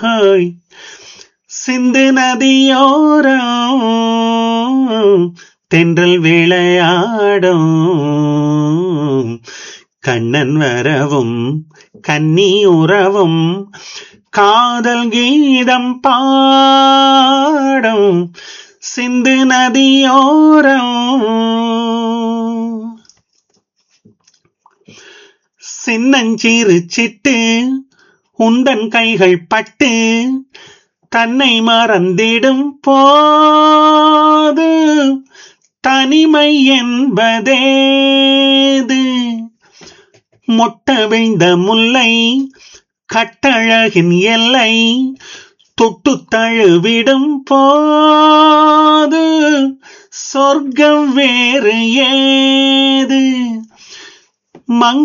ஹோய் சிந்து நதியோரம் தென்றல் விளையாடும் கண்ணன் வரவும் கன்னி உறவும் காதல் கீதம் பாடும் சிந்து நதியோரம் சின்னஞ்சிறு சிட்டு உந்தன் கைகள் பட்டு தன்னை மறந்திடும் போது தனிமை என்பதேது மொட்ட வைந்த முல்லை கட்டழகின் எல்லை தொட்டு தழுவிடும் போது சொர்க்கம் வேறு ஏது